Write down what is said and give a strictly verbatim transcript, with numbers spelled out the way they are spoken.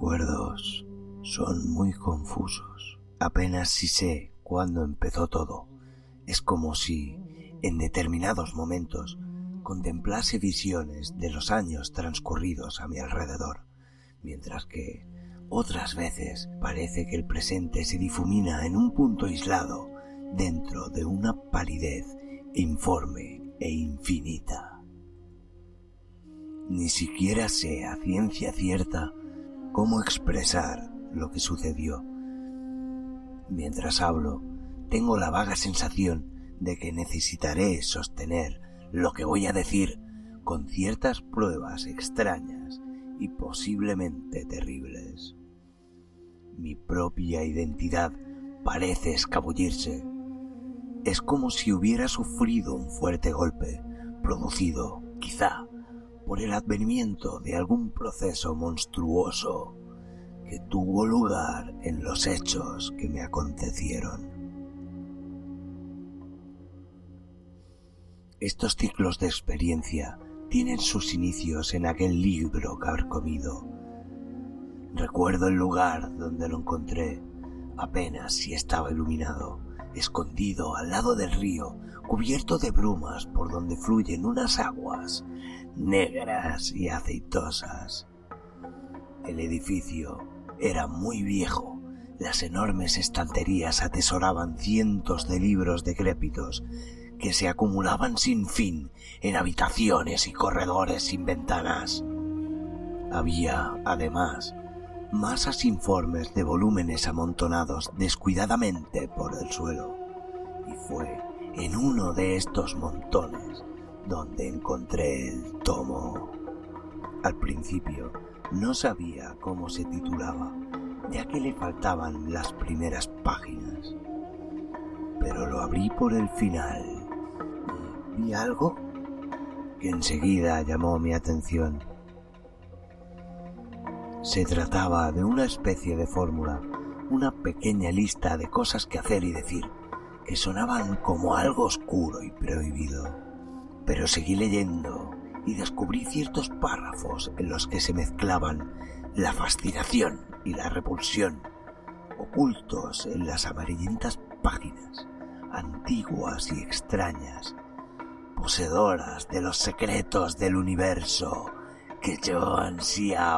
recuerdos son muy confusos. Apenas si sé cuándo empezó todo. Es como si, en determinados momentos, contemplase visiones de los años transcurridos a mi alrededor, mientras que otras veces parece que el presente se difumina en un punto aislado dentro de una palidez informe e infinita. Ni siquiera sé a ciencia cierta cómo expresar lo que sucedió. Mientras hablo, tengo la vaga sensación de que necesitaré sostener lo que voy a decir con ciertas pruebas extrañas y posiblemente terribles. Mi propia identidad parece escabullirse. Es como si hubiera sufrido un fuerte golpe, producido, quizá, por el advenimiento de algún proceso monstruoso que tuvo lugar en los hechos que me acontecieron. Estos ciclos de experiencia tienen sus inicios en aquel libro carcomido. Recuerdo el lugar donde lo encontré, apenas si estaba iluminado, escondido al lado del río, cubierto de brumas por donde fluyen unas aguas negras y aceitosas. El edificio era muy viejo. Las enormes estanterías atesoraban cientos de libros decrépitos que se acumulaban sin fin en habitaciones y corredores sin ventanas. Había, además, masas informes de volúmenes amontonados descuidadamente por el suelo, y fue en uno de estos montones donde encontré el tomo. Al principio no sabía cómo se titulaba, ya que le faltaban las primeras páginas, pero lo abrí por el final y vi algo que enseguida llamó mi atención. Se trataba de una especie de fórmula, una pequeña lista de cosas que hacer y decir, que sonaban como algo oscuro y prohibido. Pero seguí leyendo y descubrí ciertos párrafos en los que se mezclaban la fascinación y la repulsión, ocultos en las amarillentas páginas, antiguas y extrañas, poseedoras de los secretos del universo que yo ansiaba